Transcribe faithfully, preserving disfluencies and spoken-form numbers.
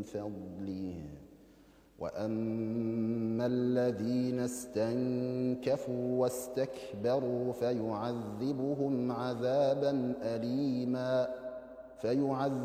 فضله وأما الذين استنكفوا واستكبروا فيعذبهم عذابا أليما فيعذب